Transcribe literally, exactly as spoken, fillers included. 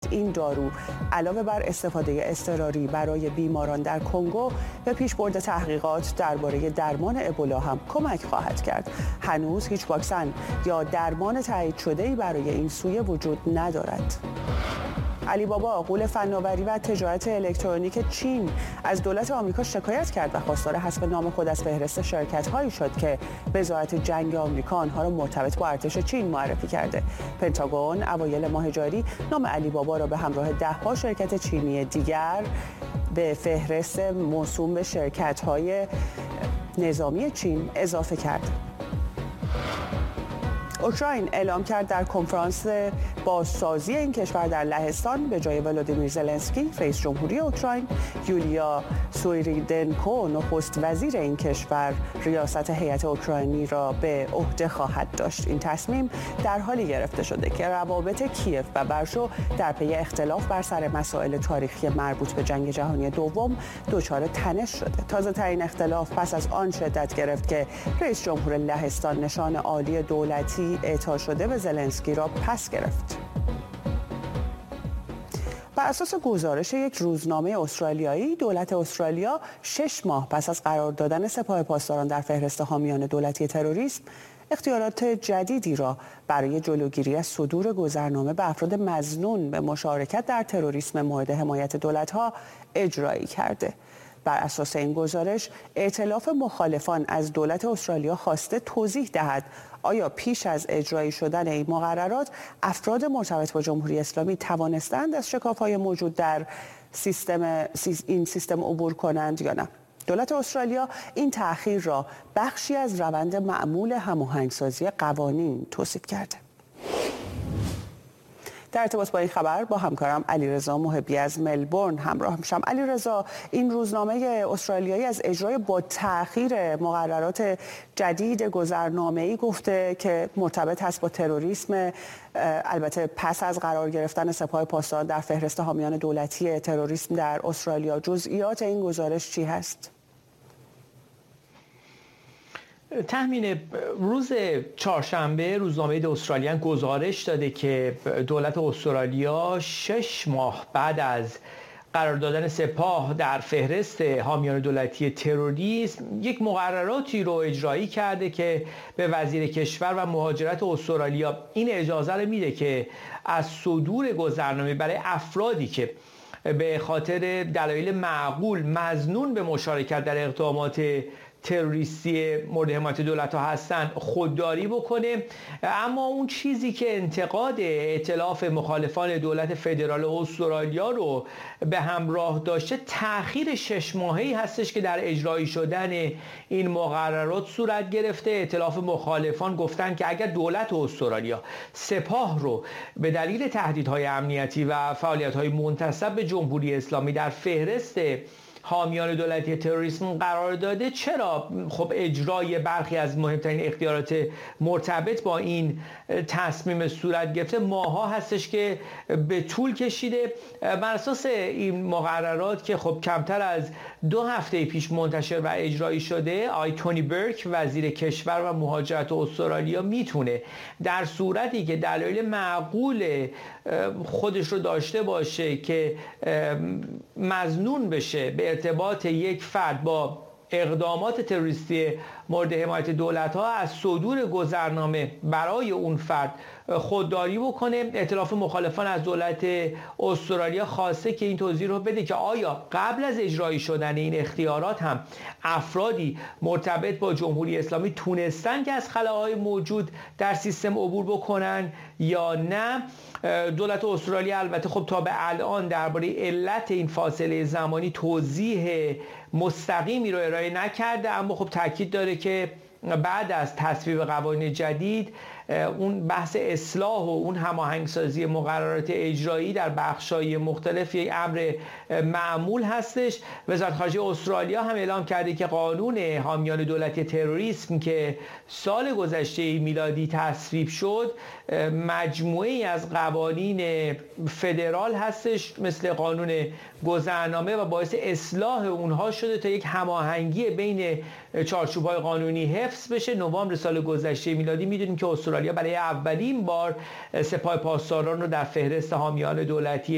این دارو علاوه بر استفاده اضطراری برای بیماران در کنگو به پیشبرد تحقیقات درباره درمان ابولا هم کمک خواهد کرد. هنوز هیچ واکسن یا درمان تایید شده‌ای برای این سویه وجود ندارد. علی بابا، غول فناوری و تجارت الکترونیک چین، از دولت آمریکا شکایت کرد و خواستار حذف نام خود از فهرست شرکت‌هایی شد که وزارت جنگ آمریکا آنها را مرتبط با ارتش چین معرفی کرده. پنتاگون اوایل ماه جاری نام علی بابا را به همراه ده‌ها شرکت چینی دیگر به فهرست موسوم به شرکت‌های نظامی چین اضافه کرد. اوکراین اعلام کرد در کنفرانس بازسازی این کشور در لهستان به جای ولادیمیر زلنسکی رئیس جمهوری اوکراین، یولیا سویریدنکو نخست وزیر این کشور ریاست هیئت اوکراینی را به عهده خواهد داشت. این تصمیم در حالی گرفته شده که روابط کیف و ورشو در پی اختلاف بر سر مسائل تاریخی مربوط به جنگ جهانی دوم دچار تنش شده. تازه ترین اختلاف پس از آن شدت گرفت که رئیس جمهور لهستان نشان عالی دولتی اعطا شده به زلنسکی را پس گرفت. بر اساس گزارش یک روزنامه استرالیایی، دولت استرالیا شش ماه پس از قرار دادن سپاه پاسداران در فهرست حامیان دولتی تروریسم، اختیارات جدیدی را برای جلوگیری از صدور گذرنامه به افراد مظنون به مشارکت در تروریسم مورد حمایت دولت‌ها اجرایی کرده. بر اساس این گزارش، ائتلاف مخالفان از دولت استرالیا خواسته توضیح دهد آیا پیش از اجرایی شدن این مقررات افراد مرتبط با جمهوری اسلامی توانستند از شکاف‌های موجود در سیستم این سیستم عبور کنند یا نه. دولت استرالیا این تأخیر را بخشی از روند معمول هماهنگسازی قوانین توصیف کرده. در ارتباط با این خبر با همکارم علیرضا محبی از ملبورن همراه میشم. علیرضا، این روزنامه استرالیایی از اجرای با تأخیر مقررات جدید گذرنامه‌ای گفته که مرتبط هست با تروریسم، البته پس از قرار گرفتن سپاه پاسداران در فهرست حامیان دولتی تروریسم در استرالیا. جزئیات این گزارش چی هست؟ تحمین روز چهارشنبه روزنامه استرالیان گزارش داده که دولت استرالیا شش ماه بعد از قرار دادن سپاه در فهرست حامیان دولتی تروریسم یک مقرراتی رو اجرایی کرده که به وزیر کشور و مهاجرت استرالیا این اجازه رو میده که از صدور گذرنامه برای افرادی که به خاطر دلایل معقول مظنون به مشارکت در اقدامات تروریستی مورد حمایت دولت ها هستن خودداری بکنه. اما اون چیزی که انتقاد ائتلاف مخالفان دولت فدرال استرالیا رو به همراه داشته تأخیر شش ماهه‌ای هستش که در اجرایی شدن این مقررات صورت گرفته. ائتلاف مخالفان گفتن که اگر دولت استرالیا سپاه رو به دلیل تهدیدهای امنیتی و فعالیت‌های منتسب به جمهوری اسلامی در فهرست حامیان دولتی تروریسم قرار داده، چرا خب اجرای برخی از مهمترین اختیارات مرتبط با این تصمیم صورت گرفته؟ ماها هستش که به طول کشیده. بر اساس این مقررات که خب کمتر از دو هفته پیش منتشر و اجرایی شده، آقای تونی برک وزیر کشور و مهاجرت استرالیا میتونه در صورتی که دلایل معقول خودش رو داشته باشه که مظنون بشه به ارتباط یک فرد با اقدامات تروریستی مورد حمایت دولت ها، از صدور گذرنامه برای اون فرد خودداری بکنه. ائتلاف مخالفان از دولت استرالیا خواسته که این توضیح رو بده که آیا قبل از اجرایی شدن این اختیارات هم افرادی مرتبط با جمهوری اسلامی تونستن که از خلاهای موجود در سیستم عبور بکنن یا نه. دولت استرالیا البته خب تا به الان درباره علت این فاصله زمانی توضیح مستقیمی رو ارائه نکرده، اما خب تاکید داره که بعد از تصویب قوانین جدید اون بحث اصلاح و اون هماهنگسازی مقررات اجرایی در بخش‌های مختلف یک امر معمول هستش. وزارت خارجه استرالیا هم اعلام کرده که قانون حامیان دولتی تروریسم که سال گذشته میلادی تصویب شد مجموعه‌ای از قوانین فدرال هستش مثل قانون گذرنامه و باعث اصلاح اونها شده تا یک هماهنگی بین چارچوب‌های قانونی حفظ بشه. نوامبر سال گذشته میلادی میدونیم که استرالیا برای اولین بار سپاه پاسداران رو در فهرست حامیان دولتی